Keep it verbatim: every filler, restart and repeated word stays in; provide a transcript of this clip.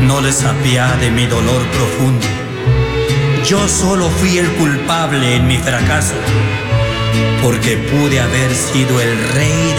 no les apiade mi dolor profundo. Yo solo fui el culpable en mi fracaso, porque pude haber sido el rey de